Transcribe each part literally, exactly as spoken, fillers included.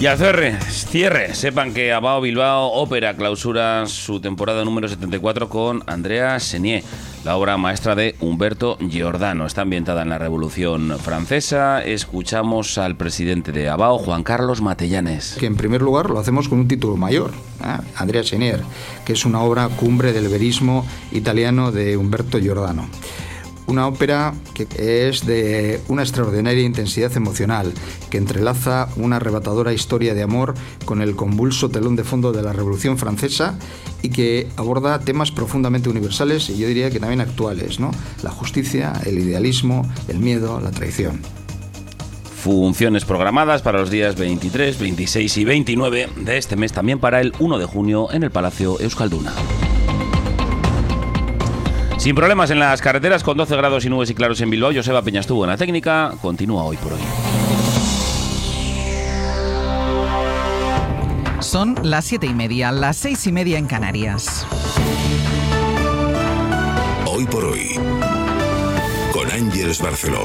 Y al cierre, cierre, sepan que Abao Bilbao Ópera clausura su temporada número setenta y cuatro con Andrea Chenier, la obra maestra de Humberto Giordano. Está ambientada en la Revolución Francesa. Escuchamos al presidente de Abao, Juan Carlos Matellanes. Que en primer lugar lo hacemos con un título mayor, ¿eh? Andrea Chenier, que es una obra cumbre del verismo italiano de Humberto Giordano. Una ópera que es de una extraordinaria intensidad emocional, que entrelaza una arrebatadora historia de amor con el convulso telón de fondo de la Revolución Francesa y que aborda temas profundamente universales y yo diría que también actuales, ¿no? La justicia, el idealismo, el miedo, la traición. Funciones programadas para los días veintitrés, veintiséis y veintinueve de este mes, también para el uno de junio en el Palacio Euskalduna. Sin problemas en las carreteras, con doce grados y nubes y claros en Bilbao. Joseba Peña estuvo en la técnica. Continúa Hoy por Hoy. Son las siete y media, las seis y media en Canarias. Hoy por Hoy, con Ángeles Barceló.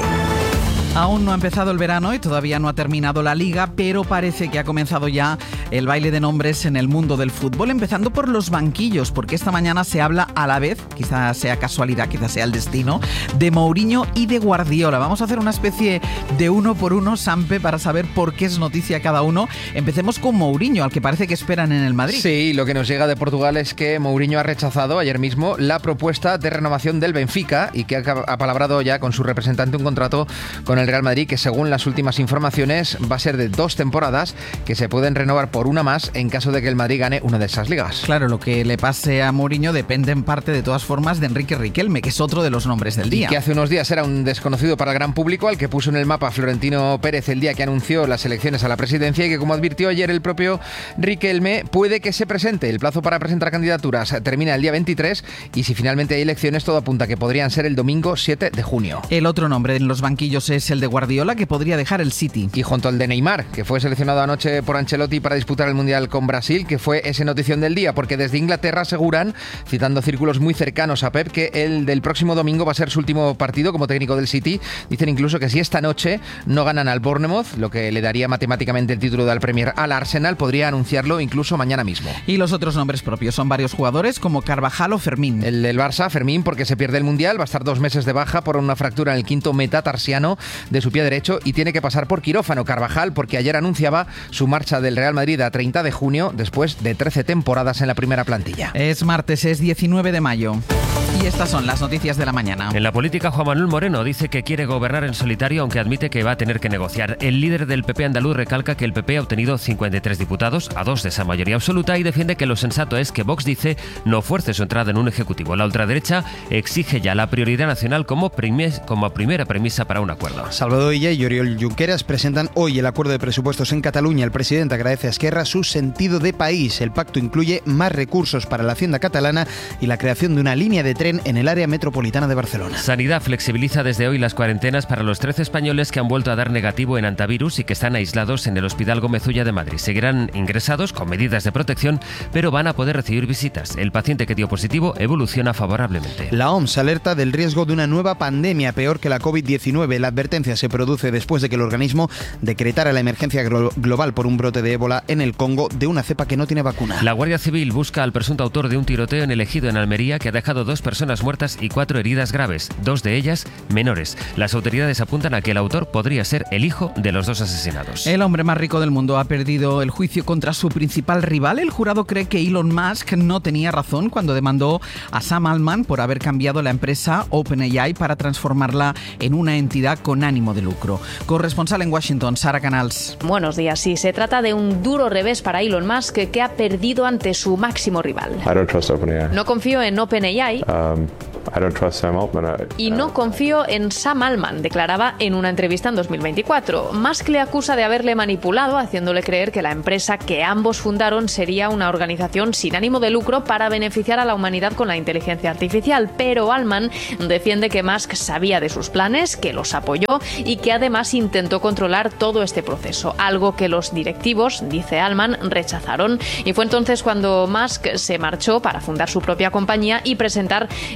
Aún no ha empezado el verano y todavía no ha terminado la Liga, pero parece que ha comenzado ya el baile de nombres en el mundo del fútbol, empezando por los banquillos, porque esta mañana se habla a la vez, quizás sea casualidad, quizás sea el destino, de Mourinho y de Guardiola. Vamos a hacer una especie de uno por uno, Sampe, para saber por qué es noticia cada uno. Empecemos con Mourinho, al que parece que esperan en el Madrid. Sí, lo que nos llega de Portugal es que Mourinho ha rechazado ayer mismo la propuesta de renovación del Benfica y que ha apalabrado ya con su representante un contrato con el Real Madrid que, según las últimas informaciones, va a ser de dos temporadas que se pueden renovar por una más en caso de que el Madrid gane una de esas ligas. Claro, lo que le pase a Mourinho depende en parte de todas formas de Enrique Riquelme, que es otro de los nombres del día. Y que hace unos días era un desconocido para el gran público, al que puso en el mapa Florentino Pérez el día que anunció las elecciones a la presidencia y que, como advirtió ayer el propio Riquelme, puede que se presente. El plazo para presentar candidaturas termina el día veintitrés y si finalmente hay elecciones todo apunta a que podrían ser el domingo siete de junio. El otro nombre en los banquillos es el de Guardiola, que podría dejar el City. Y junto al de Neymar, que fue seleccionado anoche por Ancelotti para disputar el Mundial con Brasil, que fue ese notición del día, porque desde Inglaterra aseguran, citando círculos muy cercanos a Pep, que el del próximo domingo va a ser su último partido como técnico del City. Dicen incluso que si esta noche no ganan al Bournemouth, lo que le daría matemáticamente el título del Premier al Arsenal, podría anunciarlo incluso mañana mismo. Y los otros nombres propios son varios jugadores como Carvajal o Fermín. El del Barça, Fermín, porque se pierde el Mundial, va a estar dos meses de baja por una fractura en el quinto metatarsiano de su pie derecho y tiene que pasar por quirófano. Carvajal, porque ayer anunciaba su marcha del Real Madrid a treinta de junio después de trece temporadas en la primera plantilla. Es martes, es diecinueve de mayo. Y estas son las noticias de la mañana. En la política, Juan Manuel Moreno dice que quiere gobernar en solitario, aunque admite que va a tener que negociar. El líder del P P andaluz recalca que el P P ha obtenido cincuenta y tres diputados, a dos de esa mayoría absoluta, y defiende que lo sensato es que Vox, dice, no fuerce su entrada en un ejecutivo. La ultraderecha exige ya la prioridad nacional como, primes, como primera premisa para un acuerdo. Salvador Illa y Oriol Junqueras presentan hoy el acuerdo de presupuestos en Cataluña. El presidente agradece a Esquerra su sentido de país. El pacto incluye más recursos para la hacienda catalana y la creación de una línea de tren en el área metropolitana de Barcelona. Sanidad flexibiliza desde hoy las cuarentenas para los trece españoles que han vuelto a dar negativo en antivirus y que están aislados en el Hospital Gómez Ulla de Madrid. Seguirán ingresados con medidas de protección, pero van a poder recibir visitas. El paciente que dio positivo evoluciona favorablemente. La O M S alerta del riesgo de una nueva pandemia peor que la covid diecinueve. La advertencia se produce después de que el organismo decretara la emergencia glo- global por un brote de ébola en el Congo de una cepa que no tiene vacuna. La Guardia Civil busca al presunto autor de un tiroteo en el Ejido, en Almería, que ha dejado dos personas muertas y cuatro heridas graves, dos de ellas menores. Las autoridades apuntan a que el autor podría ser el hijo de los dos asesinados. El hombre más rico del mundo ha perdido el juicio contra su principal rival. El jurado cree que Elon Musk no tenía razón cuando demandó a Sam Altman por haber cambiado la empresa OpenAI para transformarla en una entidad con ánimo de lucro. Corresponsal en Washington, Sara Canals. Buenos días. Sí, se trata de un duro revés para Elon Musk, que ha perdido ante su máximo rival. I don't trust OpenAI. No confío en OpenAI. Um, I don't trust Sam Altman. Y no confío en Sam Altman, declaraba en una entrevista en dos mil veinticuatro. Musk le acusa de haberle manipulado, haciéndole creer que la empresa que ambos fundaron sería una organización sin ánimo de lucro para beneficiar a la humanidad con la inteligencia artificial. Pero Altman defiende que Musk sabía de sus planes, que los apoyó y que además intentó controlar todo este proceso, algo que los directivos, dice Altman, rechazaron. Y fue entonces cuando Musk se marchó para fundar su propia compañía y presentar esta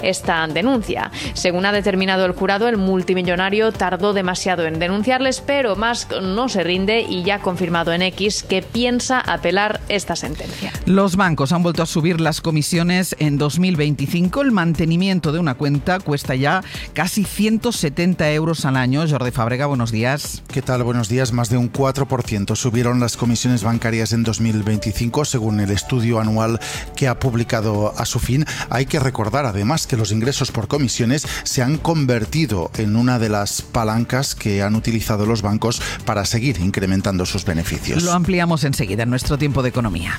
una denuncia. Según ha determinado el jurado, el multimillonario tardó demasiado en denunciarles, pero Musk no se rinde y ya ha confirmado en X que piensa apelar esta sentencia. Los bancos han vuelto a subir las comisiones en dos mil veinticinco. El mantenimiento de una cuenta cuesta ya casi ciento setenta euros al año. Jordi Fàbrega, buenos días. ¿Qué tal? Buenos días. Más de un cuatro por ciento subieron las comisiones bancarias en dos mil veinticinco, según el estudio anual que ha publicado Asufin. Hay que recordar además que los ingresos por comisiones se han convertido en una de las palancas que han utilizado los bancos para seguir incrementando sus beneficios. Lo ampliamos enseguida en nuestro tiempo de economía.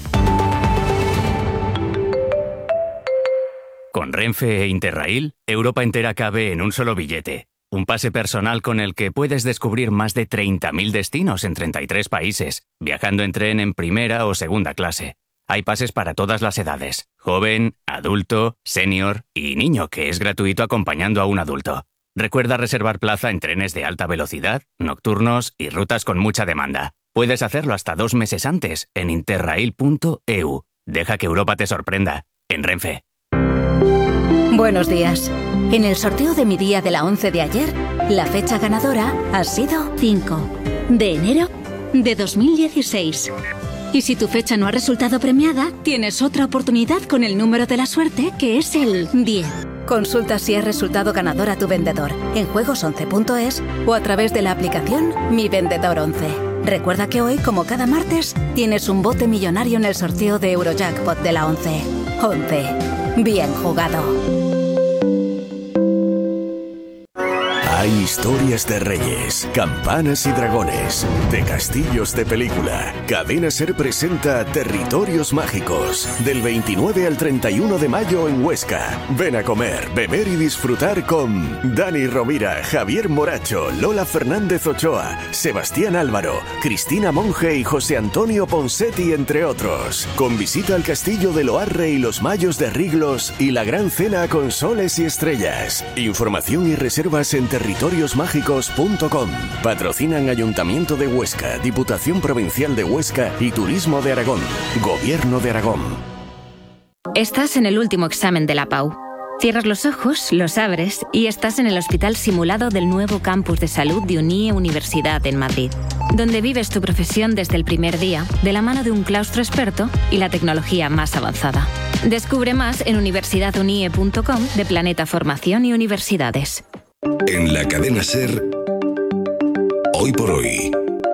Con Renfe e Interrail, Europa entera cabe en un solo billete. Un pase personal con el que puedes descubrir más de treinta mil destinos en treinta y tres países, viajando en tren en primera o segunda clase. Hay pases para todas las edades, joven, adulto, senior y niño, que es gratuito acompañando a un adulto. Recuerda reservar plaza en trenes de alta velocidad, nocturnos y rutas con mucha demanda. Puedes hacerlo hasta dos meses antes en interrail punto e u. Deja que Europa te sorprenda. En Renfe. Buenos días. En el sorteo de mi día de la once de ayer, la fecha ganadora ha sido cinco de enero de dos mil dieciséis. Y si tu fecha no ha resultado premiada, tienes otra oportunidad con el número de la suerte, que es el diez. Consulta si has resultado ganador a tu vendedor en juegos once punto es o a través de la aplicación Mi Vendedor once. Recuerda que hoy, como cada martes, tienes un bote millonario en el sorteo de Eurojackpot de la once. once. Bien jugado. Hay historias de reyes, campanas y dragones, de castillos de película. Cadena Ser presenta Territorios Mágicos, del veintinueve al treinta y uno de mayo en Huesca. Ven a comer, beber y disfrutar con Dani Rovira, Javier Moracho, Lola Fernández Ochoa, Sebastián Álvaro, Cristina Monge y José Antonio Ponsetti, entre otros. Con visita al castillo de Loarre y los Mayos de Riglos y la gran cena con soles y estrellas. Información y reservas en territorios mágicos punto com. Patrocinan Ayuntamiento de Huesca, Diputación Provincial de Huesca y Turismo de Aragón. Gobierno de Aragón. Estás en el último examen de la P A U. Cierras los ojos, los abres y estás en el hospital simulado del nuevo campus de salud de Unie Universidad en Madrid, donde vives tu profesión desde el primer día, de la mano de un claustro experto y la tecnología más avanzada. Descubre más en universidad unie punto com de Planeta Formación y Universidades. En la cadena Ser, Hoy por Hoy,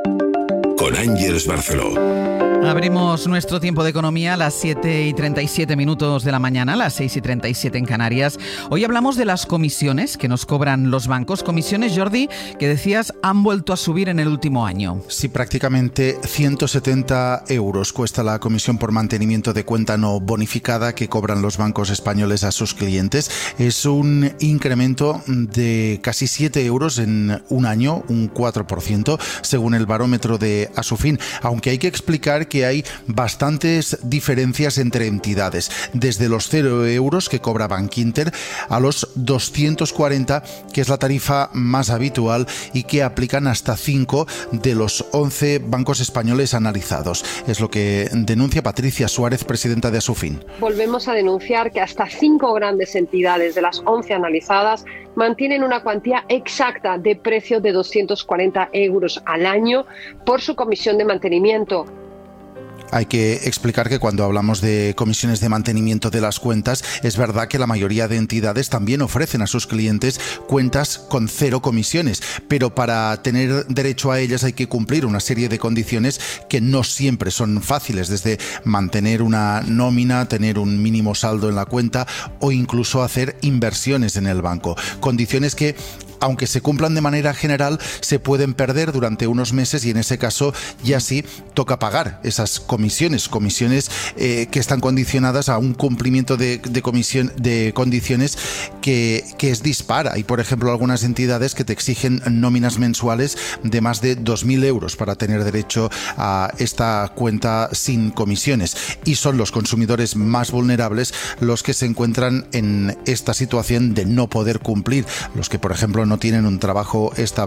con Ángeles Barceló. Abrimos nuestro tiempo de economía a las siete y treinta y siete minutos de la mañana, a las seis y treinta y siete en Canarias. Hoy hablamos de las comisiones que nos cobran los bancos. Comisiones, Jordi, que decías han vuelto a subir en el último año. Sí, prácticamente ciento setenta euros cuesta la comisión por mantenimiento de cuenta no bonificada que cobran los bancos españoles a sus clientes. Es un incremento de casi siete euros en un año, un cuatro por ciento, según el barómetro de Asufin. Aunque hay que explicar que hay bastantes diferencias entre entidades, desde los cero euros que cobra Bankinter a los doscientos cuarenta, que es la tarifa más habitual y que aplican hasta cinco de los once bancos españoles analizados. Es lo que denuncia Patricia Suárez, presidenta de Asufin. Volvemos a denunciar que hasta cinco grandes entidades de las once analizadas mantienen una cuantía exacta de precio de doscientos cuarenta euros al año por su comisión de mantenimiento. Hay que explicar que cuando hablamos de comisiones de mantenimiento de las cuentas, es verdad que la mayoría de entidades también ofrecen a sus clientes cuentas con cero comisiones, pero para tener derecho a ellas hay que cumplir una serie de condiciones que no siempre son fáciles, desde mantener una nómina, tener un mínimo saldo en la cuenta o incluso hacer inversiones en el banco. Condiciones que, aunque se cumplan de manera general, se pueden perder durante unos meses y en ese caso ya sí toca pagar esas comisiones, comisiones eh, que están condicionadas a un cumplimiento de, de, comisión, de condiciones que, que es dispar. Hay, por ejemplo, algunas entidades que te exigen nóminas mensuales de más de dos mil euros para tener derecho a esta cuenta sin comisiones, y son los consumidores más vulnerables los que se encuentran en esta situación de no poder cumplir, los que, por ejemplo, no tienen un trabajo estable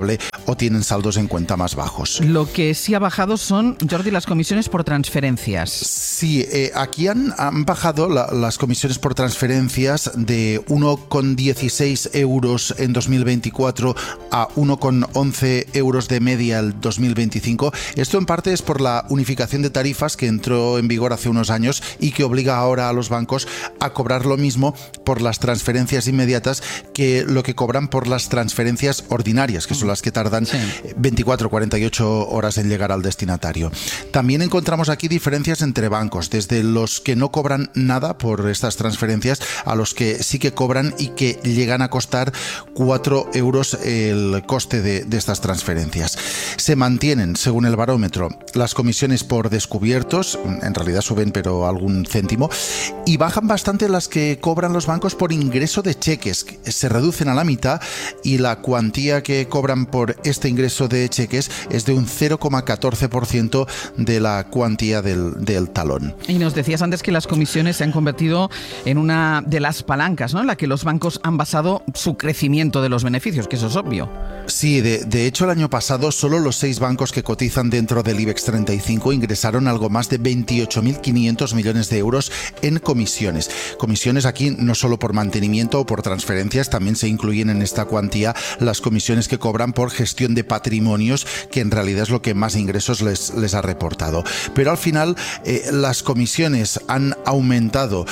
o tienen saldos en cuenta más bajos. Lo que sí ha bajado son, Jordi, las comisiones por transferencias. Sí, eh, aquí han, han bajado la, las comisiones por transferencias de uno coma dieciséis euros en dos mil veinticuatro a uno coma once euros de media el dos mil veinticinco. Esto en parte es por la unificación de tarifas que entró en vigor hace unos años y que obliga ahora a los bancos a cobrar lo mismo por las transferencias inmediatas que lo que cobran por las transferencias ordinarias, que son las que tardan sí. veinticuatro a cuarenta y ocho horas en llegar al destinatario. También encontramos aquí diferencias entre bancos, desde los que no cobran nada por estas transferencias a los que sí que cobran y que llegan a costar cuatro euros el coste de, de estas transferencias. Se mantienen, según el barómetro, las comisiones por descubiertos, en realidad suben pero algún céntimo, y bajan bastante las que cobran los bancos por ingreso de cheques, se reducen a la mitad y la cuantía que cobran por este ingreso de cheques es de un cero coma catorce por ciento de la cuantía del, del talón. Y nos decías antes que las comisiones se han convertido en una de las palancas, ¿no?, en la que los bancos han basado su crecimiento de los beneficios, que eso es obvio. Sí, de, de hecho el año pasado solo los seis bancos que cotizan dentro del IBEX treinta y cinco ingresaron algo más de veintiocho mil quinientos millones de euros en comisiones. Comisiones aquí no solo por mantenimiento o por transferencias, también se incluyen en esta cuantía las comisiones que cobran por gestión de patrimonios, que en realidad es lo que más ingresos les, les ha reportado. Pero al final eh, las comisiones han aumentado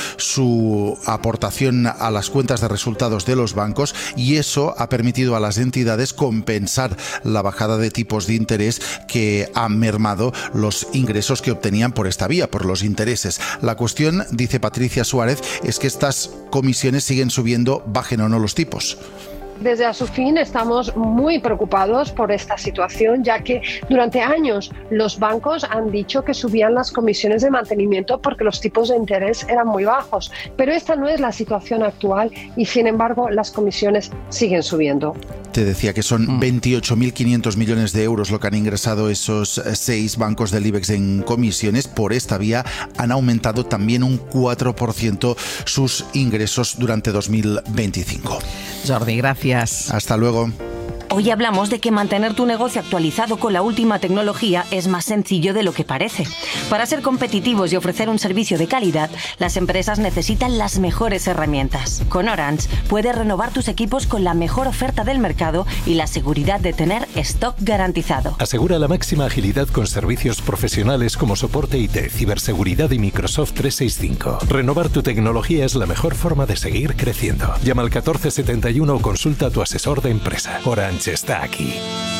su aportación a las cuentas de resultados de los bancos y eso ha permitido a las entidades compensar la bajada de tipos de interés que ha mermado los ingresos que obtenían por esta vía, por los intereses. La cuestión, dice Patricia Suárez, es que estas comisiones siguen subiendo, bajen o no los tipos. Desde Asufin estamos muy preocupados por esta situación, ya que durante años los bancos han dicho que subían las comisiones de mantenimiento porque los tipos de interés eran muy bajos. Pero esta no es la situación actual y, sin embargo, las comisiones siguen subiendo. Te decía que son veintiocho mil quinientos millones de euros lo que han ingresado esos seis bancos del IBEX en comisiones. Por esta vía han aumentado también un cuatro por ciento sus ingresos durante dos mil veinticinco. Jordi, gracias. Hasta luego. Hoy hablamos de que mantener tu negocio actualizado con la última tecnología es más sencillo de lo que parece. Para ser competitivos y ofrecer un servicio de calidad, las empresas necesitan las mejores herramientas. Con Orange puedes renovar tus equipos con la mejor oferta del mercado y la seguridad de tener stock garantizado. Asegura la máxima agilidad con servicios profesionales como soporte I T, ciberseguridad y Microsoft trescientos sesenta y cinco. Renovar tu tecnología es la mejor forma de seguir creciendo. Llama al catorce setenta y uno o consulta a tu asesor de empresa. Orange está aquí.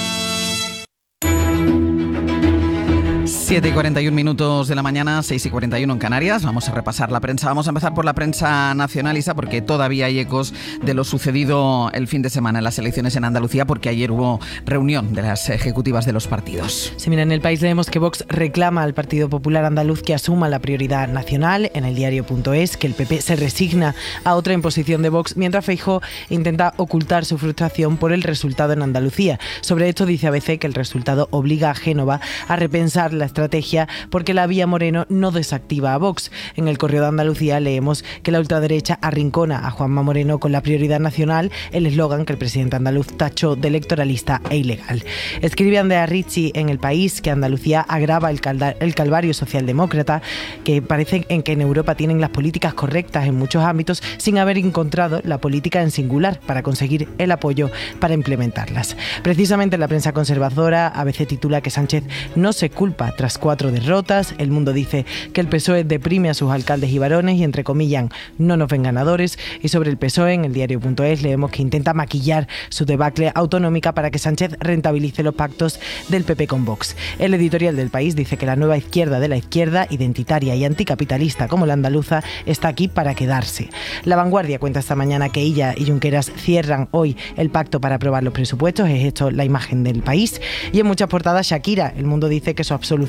siete y cuarenta y un minutos de la mañana, seis y cuarenta y uno en Canarias. Vamos a repasar la prensa. Vamos a empezar por la prensa nacionalista porque todavía hay ecos de lo sucedido el fin de semana en las elecciones en Andalucía, porque ayer hubo reunión de las ejecutivas de los partidos. Sí, mira, en El País leemos que Vox reclama al Partido Popular Andaluz que asuma la prioridad nacional. En el diario punto es que el P P se resigna a otra imposición de Vox, mientras Feijóo intenta ocultar su frustración por el resultado en Andalucía. Sobre esto dice A B C que el resultado obliga a Génova a repensar la estrategia porque la vía Moreno no desactiva a Vox. En el Correo de Andalucía leemos que la ultraderecha arrincona a Juanma Moreno con la prioridad nacional, el eslogan que el presidente andaluz tachó de electoralista e ilegal. Escribe Andrea Ricci en El País que Andalucía agrava el, calda- el calvario socialdemócrata, que parece en que en Europa tienen las políticas correctas en muchos ámbitos sin haber encontrado la política en singular para conseguir el apoyo para implementarlas. Precisamente en la prensa conservadora, A B C titula que Sánchez no se culpa tras cuatro derrotas. El Mundo dice que el P S O E deprime a sus alcaldes y varones y entrecomillan no nos ven ganadores. Y sobre el P S O E en el diario punto es leemos que intenta maquillar su debacle autonómica para que Sánchez rentabilice los pactos del P P con Vox. El editorial del País dice que la nueva izquierda de la izquierda, identitaria y anticapitalista como la andaluza, está aquí para quedarse. La Vanguardia cuenta esta mañana que ella y Junqueras cierran hoy el pacto para aprobar los presupuestos. Es esto la imagen del País. Y en muchas portadas Shakira. El Mundo dice que su absolución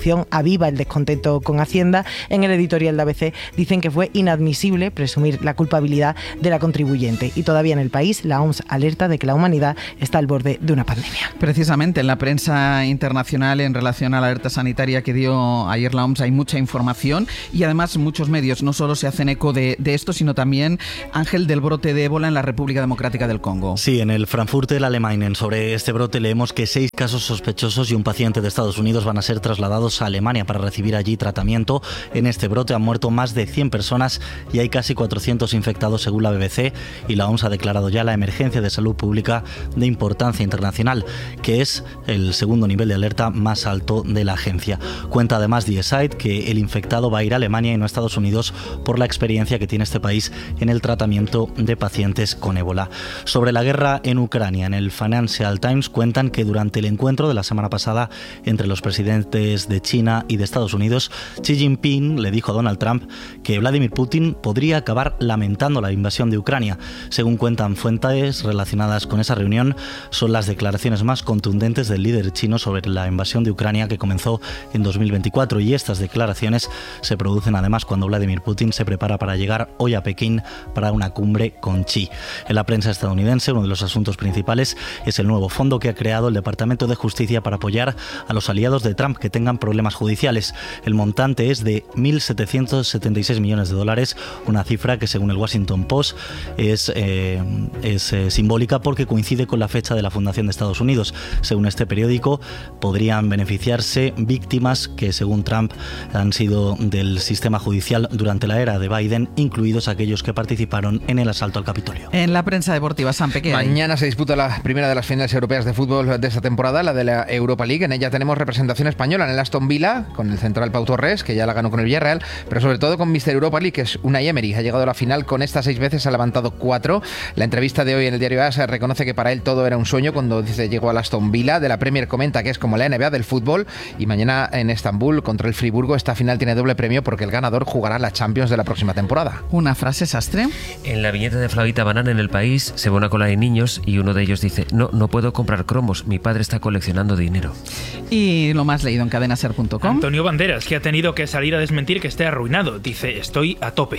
resolución aviva el descontento con Hacienda. En el editorial de A B C dicen que fue inadmisible presumir la culpabilidad de la contribuyente. Y todavía en el país, la O M S alerta de que la humanidad está al borde de una pandemia. Precisamente en la prensa internacional, en relación a la alerta sanitaria que dio ayer la O M S, hay mucha información y además muchos medios no solo se hacen eco de, de esto, sino también, Ángel, del brote de ébola en la República Democrática del Congo. Sí, en el Frankfurter Allgemeine sobre este brote leemos que seis casos sospechosos y un paciente de Estados Unidos van a ser trasladados a Alemania para recibir allí tratamiento. En este brote han muerto más de cien personas y hay casi cuatrocientos infectados según la B B C, y la O M S ha declarado ya la emergencia de salud pública de importancia internacional, que es el segundo nivel de alerta más alto de la agencia. Cuenta además Die Zeit que el infectado va a ir a Alemania y no a Estados Unidos por la experiencia que tiene este país en el tratamiento de pacientes con ébola. Sobre la guerra en Ucrania, en el Financial Times cuentan que durante el encuentro de la semana pasada entre los presidentes de China y de Estados Unidos, Xi Jinping le dijo a Donald Trump que Vladimir Putin podría acabar lamentando la invasión de Ucrania. Según cuentan fuentes relacionadas con esa reunión, son las declaraciones más contundentes del líder chino sobre la invasión de Ucrania que comenzó en dos mil veinticuatro, y estas declaraciones se producen además cuando Vladimir Putin se prepara para llegar hoy a Pekín para una cumbre con Xi. En la prensa estadounidense, uno de los asuntos principales es el nuevo fondo que ha creado el Departamento de Justicia para apoyar a los aliados de Trump que tengan problemas judiciales. El montante es de mil setecientos setenta y seis millones de dólares, una cifra que según el Washington Post es, eh, es eh, simbólica porque coincide con la fecha de la fundación de Estados Unidos. Según este periódico, podrían beneficiarse víctimas que según Trump han sido del sistema judicial durante la era de Biden, incluidos aquellos que participaron en el asalto al Capitolio. En la prensa deportiva, Sampe, ¿qué hay? Mañana se disputa la primera de las finales europeas de fútbol de esta temporada, la de la Europa League. En ella tenemos representación española en el Aston Villa, con el central Pau Torres, que ya la ganó con el Villarreal, pero sobre todo con míster Europa League, que es Unai Emery. Ha llegado a la final con estas seis veces, ha levantado cuatro. La entrevista de hoy en el diario A S reconoce que para él todo era un sueño cuando dice llegó al Aston Villa. De la Premier comenta que es como la N B A del fútbol, y mañana en Estambul contra el Friburgo esta final tiene doble premio porque el ganador jugará la Champions de la próxima temporada. Una frase, Sastre. En la viñeta de Flavita Banana en El País se ve una cola de niños y uno de ellos dice: no, no puedo comprar cromos, mi padre está coleccionando dinero. Y lo más leído en cadena ser punto com. Antonio Banderas, que ha tenido que salir a desmentir que esté arruinado, dice: estoy a tope.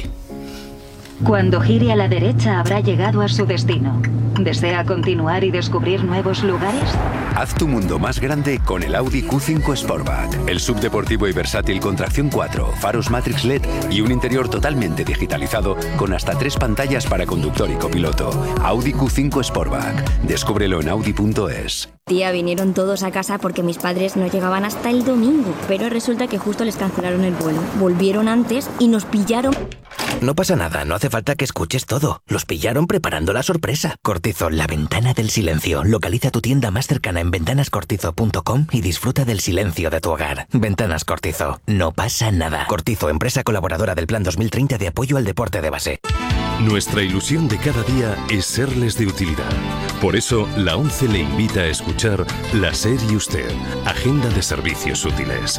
Cuando gire a la derecha habrá llegado a su destino. ¿Desea continuar y descubrir nuevos lugares? Haz tu mundo más grande con el Audi Q cinco Sportback. El subdeportivo y versátil con tracción cuatro, faros Matrix L E D y un interior totalmente digitalizado con hasta tres pantallas para conductor y copiloto. Audi Q cinco Sportback. Descúbrelo en audi punto es. Tía, vinieron todos a casa porque mis padres no llegaban hasta el domingo, pero resulta que justo les cancelaron el vuelo. Volvieron antes y nos pillaron. No pasa nada, no hace falta que escuches todo. Los pillaron preparando la sorpresa. Cortizo, la ventana del silencio. Localiza tu tienda más cercana en ventanas cortizo punto com y disfruta del silencio de tu hogar. Ventanas Cortizo, no pasa nada. Cortizo, empresa colaboradora del Plan dos mil treinta de apoyo al deporte de base. Nuestra ilusión de cada día es serles de utilidad. Por eso, la ONCE le invita a escuchar La SER y Usted, Agenda de Servicios Útiles.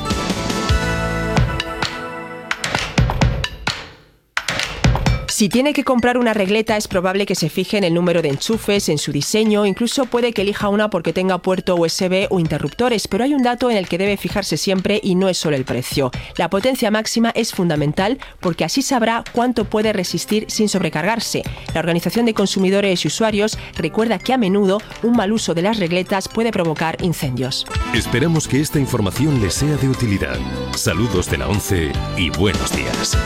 Si tiene que comprar una regleta, es probable que se fije en el número de enchufes, en su diseño, incluso puede que elija una porque tenga puerto U S B o interruptores, pero hay un dato en el que debe fijarse siempre y no es solo el precio. La potencia máxima es fundamental porque así sabrá cuánto puede resistir sin sobrecargarse. La Organización de Consumidores y Usuarios recuerda que a menudo un mal uso de las regletas puede provocar incendios. Esperamos que esta información les sea de utilidad. Saludos de la ONCE y buenos días.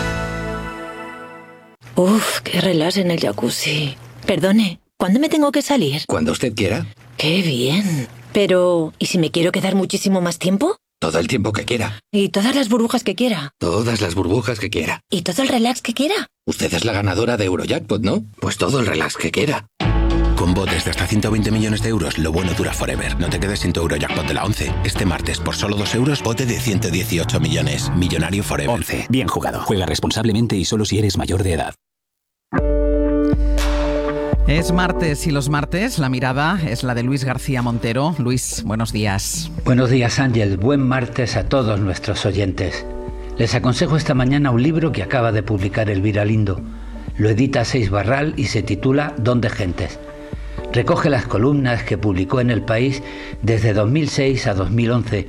Uf, qué relax en el jacuzzi. Perdone, ¿cuándo me tengo que salir? Cuando usted quiera. ¡Qué bien! Pero, ¿y si me quiero quedar muchísimo más tiempo? Todo el tiempo que quiera. ¿Y todas las burbujas que quiera? Todas las burbujas que quiera. ¿Y todo el relax que quiera? Usted es la ganadora de Eurojackpot, ¿no? Pues todo el relax que quiera. Con botes de hasta ciento veinte millones de euros, lo bueno dura forever. No te quedes sin tu Eurojackpot de la ONCE. Este martes, por solo dos euros, bote de ciento dieciocho millones. Millonario forever. ONCE. Bien jugado. Juega responsablemente y solo si eres mayor de edad. Es martes y los martes la mirada es la de Luis García Montero. Luis, buenos días. Buenos días, Ángel. Buen martes a todos nuestros oyentes. Les aconsejo esta mañana un libro que acaba de publicar Elvira Lindo. Lo edita Seis Barral y se titula Don de Gentes. Recoge las columnas que publicó en El País desde dos mil seis a dos mil once,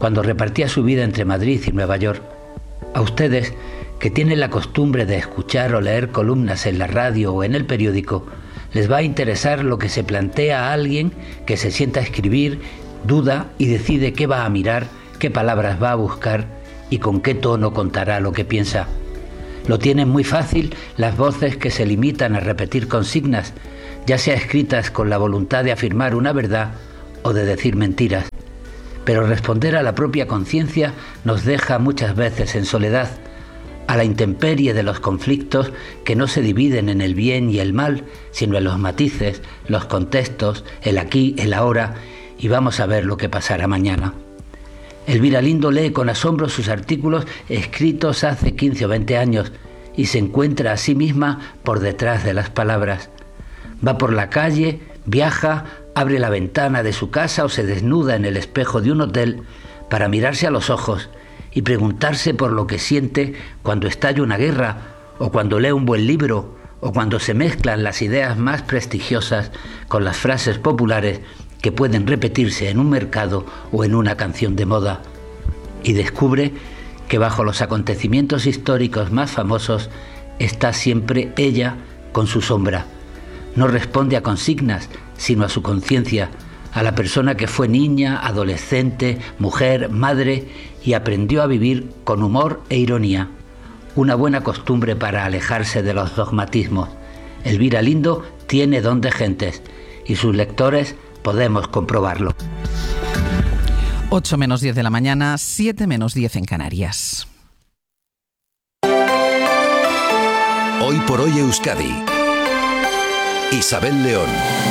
cuando repartía su vida entre Madrid y Nueva York. A ustedes, que tienen la costumbre de escuchar o leer columnas en la radio o en el periódico, les va a interesar lo que se plantea a alguien que se sienta a escribir, duda y decide qué va a mirar, qué palabras va a buscar y con qué tono contará lo que piensa. Lo tienen muy fácil las voces que se limitan a repetir consignas, ya sea escritas con la voluntad de afirmar una verdad o de decir mentiras. Pero responder a la propia conciencia nos deja muchas veces en soledad, a la intemperie de los conflictos que no se dividen en el bien y el mal, sino en los matices, los contextos, el aquí, el ahora, y vamos a ver lo que pasará mañana. Elvira Lindo lee con asombro sus artículos escritos hace quince o veinte años y se encuentra a sí misma por detrás de las palabras. Va por la calle, viaja, abre la ventana de su casa o se desnuda en el espejo de un hotel para mirarse a los ojos y preguntarse por lo que siente cuando estalla una guerra o cuando lee un buen libro o cuando se mezclan las ideas más prestigiosas con las frases populares que pueden repetirse en un mercado o en una canción de moda. Y descubre que bajo los acontecimientos históricos más famosos está siempre ella con su sombra. No responde a consignas, sino a su conciencia, a la persona que fue niña, adolescente, mujer, madre y aprendió a vivir con humor e ironía. Una buena costumbre para alejarse de los dogmatismos. Elvira Lindo tiene don de gentes y sus lectores podemos comprobarlo. ocho menos diez de la mañana, siete menos diez en Canarias. Hoy por hoy Euskadi. Isabel León.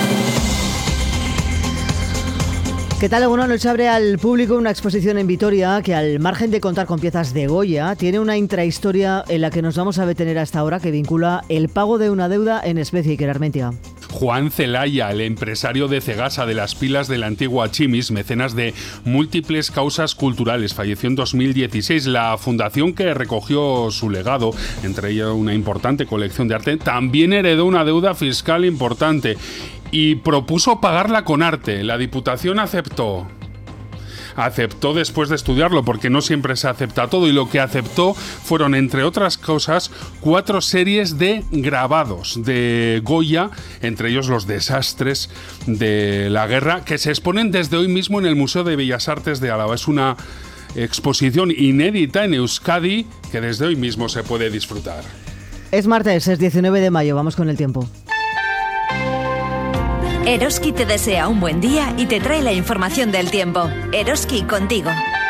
¿Qué tal? Alguna noche abre al público una exposición en Vitoria que, al margen de contar con piezas de Goya, tiene una intrahistoria en la que nos vamos a detener hasta ahora, que vincula el pago de una deuda en especie. Iker Armentia. Juan Celaya, el empresario de Cegasa de las pilas de la antigua Chimis, mecenas de múltiples causas culturales, falleció en dos mil dieciséis. La fundación que recogió su legado, entre ellas una importante colección de arte, también heredó una deuda fiscal importante y propuso pagarla con arte. La Diputación aceptó. Aceptó después de estudiarlo, porque no siempre se acepta todo, y lo que aceptó fueron, entre otras cosas, cuatro series de grabados de Goya, entre ellos los desastres de la guerra, que se exponen desde hoy mismo en el Museo de Bellas Artes de Álava. Es una exposición inédita en Euskadi que desde hoy mismo se puede disfrutar. Es martes, es diecinueve de mayo, vamos con el tiempo. Eroski te desea un buen día y te trae la información del tiempo. Eroski, contigo.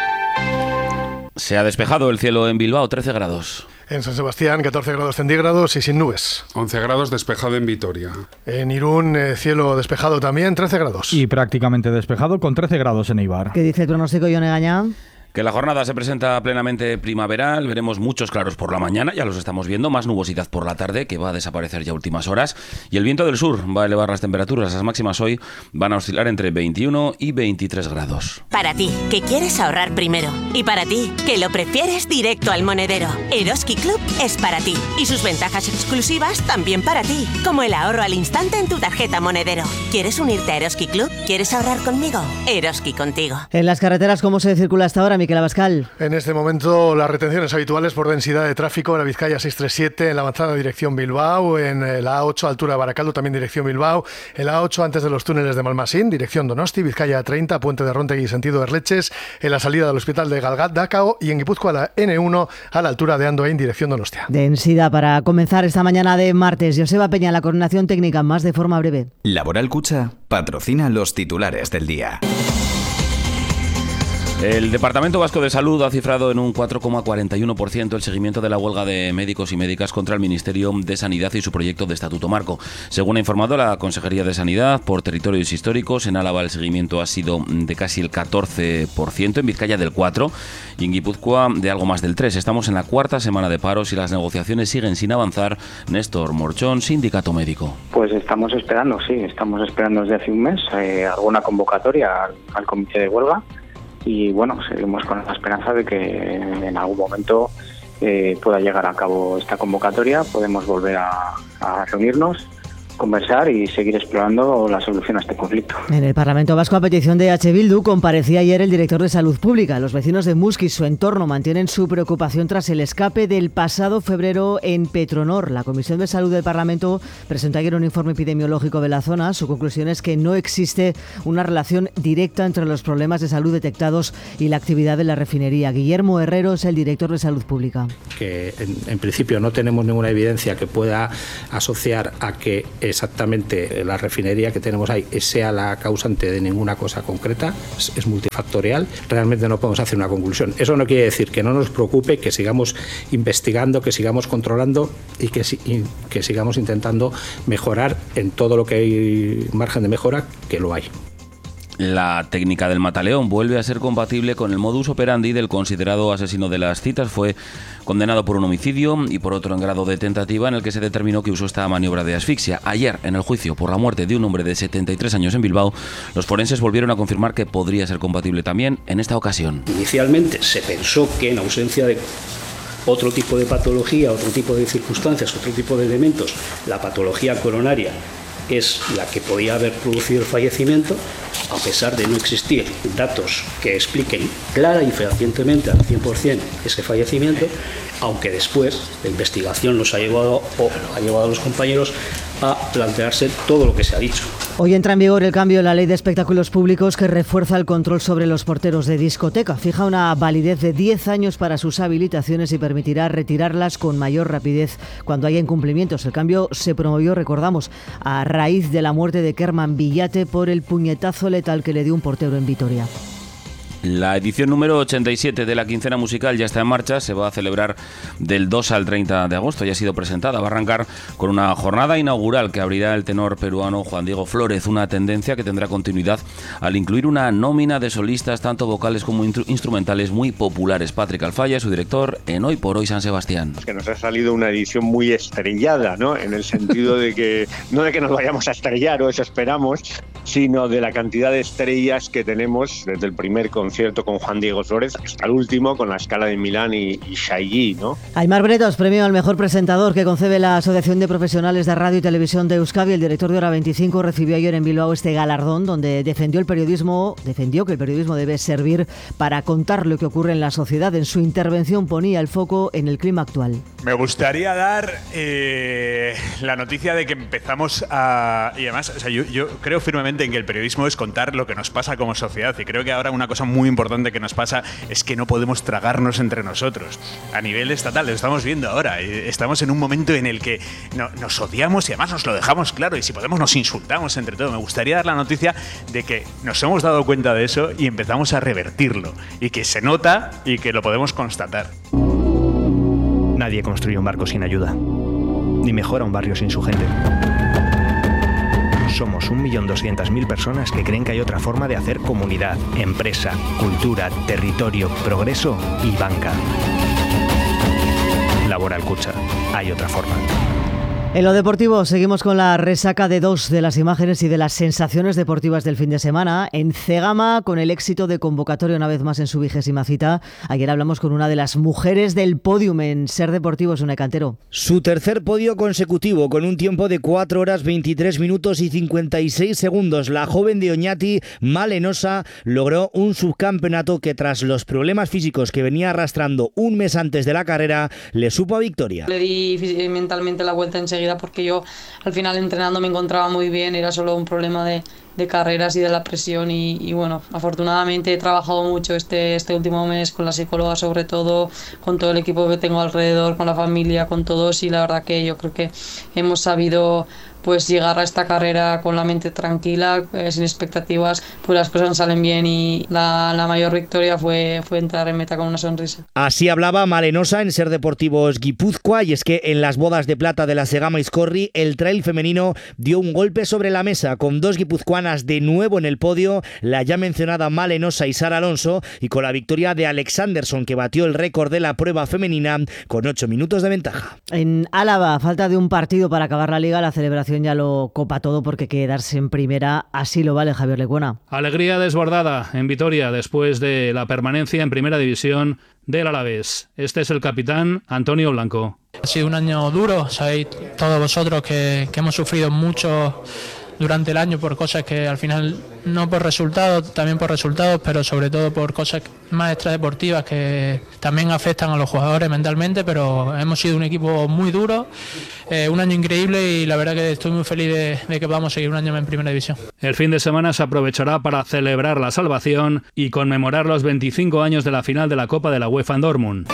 Se ha despejado el cielo en Bilbao, trece grados. En San Sebastián, catorce grados centígrados y sin nubes. once grados despejado en Vitoria. En Irún, eh, cielo despejado también, trece grados. Y prácticamente despejado con trece grados en Eibar. ¿Qué dice el pronóstico, Ione Gañá? Que la jornada se presenta plenamente primaveral, veremos muchos claros por la mañana, ya los estamos viendo, más nubosidad por la tarde, que va a desaparecer ya a últimas horas, y el viento del sur va a elevar las temperaturas. Las máximas hoy van a oscilar entre veintiuno y veintitrés grados. Para ti, que quieres ahorrar primero, y para ti, que lo prefieres directo al monedero, Eroski Club es para ti, y sus ventajas exclusivas también para ti, como el ahorro al instante en tu tarjeta monedero. ¿Quieres unirte a Eroski Club? ¿Quieres ahorrar conmigo? Eroski contigo. En las carreteras, ¿cómo se circula hasta ahora, Miquel Abascal? En este momento las retenciones habituales por densidad de tráfico en la Vizcaya seiscientos treinta y siete, en la avanzada dirección Bilbao, en la A ocho altura de Baracaldo también dirección Bilbao, en la A ocho antes de los túneles de Malmasín, dirección Donosti, Vizcaya treinta, Puente de Rontegui sentido Erleches, en la salida del hospital de Galgat-Dacao y en Guipúzcoa la ene uno a la altura de Andoain dirección Donostia. Densidad para comenzar esta mañana de martes. Joseba Peña, la coordinación técnica, más de forma breve. Laboral Cucha patrocina los titulares del día. El Departamento Vasco de Salud ha cifrado en un cuatro coma cuarenta y uno por ciento el seguimiento de la huelga de médicos y médicas contra el Ministerio de Sanidad y su proyecto de Estatuto Marco. Según ha informado la Consejería de Sanidad, por territorios históricos, en Álava el seguimiento ha sido de casi el catorce por ciento, en Vizcaya del cuatro por ciento y en Guipúzcoa de algo más del tres por ciento. Estamos en la cuarta semana de paros y las negociaciones siguen sin avanzar. Néstor Morchón, Sindicato Médico. Pues estamos esperando, sí, estamos esperando desde hace un mes eh, alguna convocatoria al, al comité de huelga. Y bueno, seguimos con la esperanza de que en algún momento eh, pueda llegar a cabo esta convocatoria, podemos volver a, a reunirnos conversar y seguir explorando la solución a este conflicto. En el Parlamento Vasco, a petición de H. Bildu, comparecía ayer el director de Salud Pública. Los vecinos de Musk y su entorno mantienen su preocupación tras el escape del pasado febrero en Petronor. La Comisión de Salud del Parlamento presentó ayer un informe epidemiológico de la zona. Su conclusión es que no existe una relación directa entre los problemas de salud detectados y la actividad de la refinería. Guillermo Herrero es el director de Salud Pública. Que en, en principio no tenemos ninguna evidencia que pueda asociar a que exactamente la refinería que tenemos ahí sea la causante de ninguna cosa concreta, es, es multifactorial, realmente no podemos hacer una conclusión. Eso no quiere decir que no nos preocupe, que sigamos investigando, que sigamos controlando y que, y que sigamos intentando mejorar en todo lo que hay margen de mejora, que lo hay. La técnica del mataleón vuelve a ser compatible con el modus operandi del considerado asesino de las citas. Fue condenado por un homicidio y por otro en grado de tentativa, en el que se determinó que usó esta maniobra de asfixia. Ayer, en el juicio por la muerte de un hombre de setenta y tres años en Bilbao, los forenses volvieron a confirmar que podría ser compatible también en esta ocasión. Inicialmente se pensó que en ausencia de otro tipo de patología, otro tipo de circunstancias, otro tipo de elementos, la patología coronaria es la que podía haber producido el fallecimiento, a pesar de no existir datos que expliquen clara y fehacientemente al cien por ciento ese fallecimiento, aunque después la investigación nos ha llevado, o ha llevado a los compañeros a plantearse todo lo que se ha dicho. Hoy entra en vigor el cambio en la Ley de Espectáculos Públicos que refuerza el control sobre los porteros de discoteca. Fija una validez de diez años para sus habilitaciones y permitirá retirarlas con mayor rapidez cuando haya incumplimientos. El cambio se promovió, recordamos, a raíz de la muerte de Kerman Villate por el puñetazo letal que le dio un portero en Vitoria. La edición número ochenta y siete de la quincena musical ya está en marcha, se va a celebrar del dos al treinta de agosto, ya ha sido presentada, va a arrancar con una jornada inaugural que abrirá el tenor peruano Juan Diego Flórez, una tendencia que tendrá continuidad al incluir una nómina de solistas, tanto vocales como instrumentales, muy populares. Patrick Alfaya, su director en Hoy por Hoy San Sebastián. Que nos ha salido una edición muy estrellada, ¿no? En el sentido de que, no de que nos vayamos a estrellar, o eso esperamos, sino de la cantidad de estrellas que tenemos desde el primer concierto concierto con Juan Diego Flórez hasta el último con la Scala de Milán y, y Chailly, ¿no? Aimar Bretos, premio al mejor presentador que concebe la Asociación de Profesionales de Radio y Televisión de Euskadi. El director de Hora veinticinco recibió ayer en Bilbao este galardón donde defendió el periodismo, defendió que el periodismo debe servir para contar lo que ocurre en la sociedad. En su intervención ponía el foco en el clima actual. Me gustaría dar eh, la noticia de que empezamos a... Y además, o sea, yo, yo creo firmemente en que el periodismo es contar lo que nos pasa como sociedad, y creo que ahora una cosa muy importante que nos pasa es que no podemos tragarnos entre nosotros. A nivel estatal, lo estamos viendo ahora. Estamos en un momento en el que no, nos odiamos y además nos lo dejamos claro, y si podemos nos insultamos entre todos. Me gustaría dar la noticia de que nos hemos dado cuenta de eso y empezamos a revertirlo, y que se nota y que lo podemos constatar. Nadie construye un barco sin ayuda, ni mejora un barrio sin su gente. Somos un millón doscientas mil personas que creen que hay otra forma de hacer comunidad, empresa, cultura, territorio, progreso y banca. Laboral Kutxa. Hay otra forma. En lo deportivo seguimos con la resaca de dos de las imágenes y de las sensaciones deportivas del fin de semana. En Cegama, con el éxito de convocatoria una vez más en su vigésima cita. Ayer hablamos con una de las mujeres del podium en Ser Deportivo, Sune Cantero. Su tercer podio consecutivo con un tiempo de cuatro horas veintitrés minutos y cincuenta y seis segundos. La joven de Oñati, Malenosa, logró un subcampeonato que, tras los problemas físicos que venía arrastrando un mes antes de la carrera, le supo a victoria. Le di mentalmente la vuelta enseguida, porque yo al final entrenando me encontraba muy bien, era solo un problema de, de carreras y de la presión y, y bueno, afortunadamente he trabajado mucho este, este último mes con la psicóloga, sobre todo con todo el equipo que tengo alrededor, con la familia, con todos, y la verdad que yo creo que hemos sabido pues llegar a esta carrera con la mente tranquila, eh, sin expectativas, pues las cosas salen bien, y la, la mayor victoria fue, fue entrar en meta con una sonrisa. Así hablaba Malenosa en Ser Deportivos Guipúzcoa, y es que en las bodas de plata de la Segama Izcorri, el trail femenino dio un golpe sobre la mesa, con dos guipuzcoanas de nuevo en el podio, la ya mencionada Malenosa y Sara Alonso, y con la victoria de Alexanderson, que batió el récord de la prueba femenina con ocho minutos de ventaja. En Álava, a falta de un partido para acabar la liga, la celebración ya lo copa todo, porque quedarse en primera así lo vale. Javier Lecuona. Alegría desbordada en Vitoria después de la permanencia en primera división del Alavés. Este es el capitán Antonio Blanco. Ha sido un año duro, sabéis todos vosotros que, que hemos sufrido mucho durante el año por cosas que al final, no por resultados, también por resultados, pero sobre todo por cosas más extradeportivas que también afectan a los jugadores mentalmente, pero hemos sido un equipo muy duro, eh, un año increíble y la verdad que estoy muy feliz de, de que podamos seguir un año en Primera División. El fin de semana se aprovechará para celebrar la salvación y conmemorar los veinticinco años de la final de la Copa de la UEFA en Dortmund.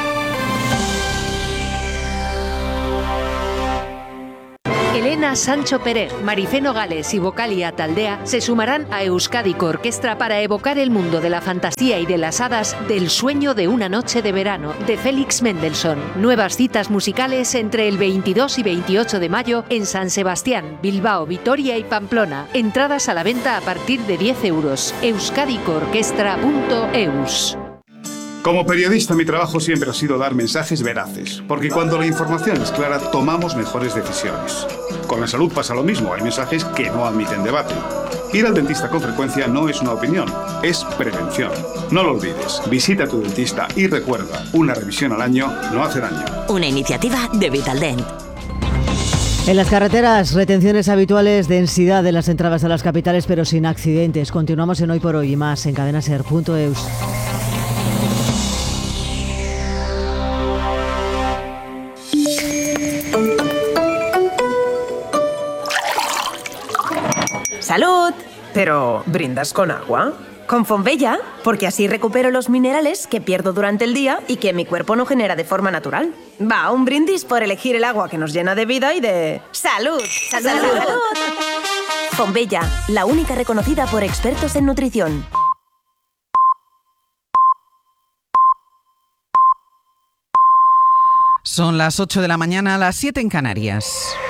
Elena Sancho Pérez, Maricé Nogales y Vocalia Taldea se sumarán a Euskadiko Orquestra para evocar el mundo de la fantasía y de las hadas del Sueño de una noche de verano, de Félix Mendelssohn. Nuevas citas musicales entre el veintidós y veintiocho de mayo en San Sebastián, Bilbao, Vitoria y Pamplona. Entradas a la venta a partir de diez euros. euskadiko orkestra punto eus. Como periodista, mi trabajo siempre ha sido dar mensajes veraces, porque cuando la información es clara, tomamos mejores decisiones. Con la salud pasa lo mismo, hay mensajes que no admiten debate. Ir al dentista con frecuencia no es una opinión, es prevención. No lo olvides, visita a tu dentista y recuerda, una revisión al año no hace daño. Una iniciativa de Vitaldent. En las carreteras, retenciones habituales, densidad en las entradas a las capitales, pero sin accidentes. Continuamos en Hoy por Hoy y más en cadena ser punto eus. ¡Salud! Pero, ¿brindas con agua? Con Fonbella, porque así recupero los minerales que pierdo durante el día y que mi cuerpo no genera de forma natural. Va, un brindis por elegir el agua que nos llena de vida y de... ¡Salud! ¡Salud! ¡Salud! Fonbella, la única reconocida por expertos en nutrición. Son las ocho de la mañana, las siete en Canarias.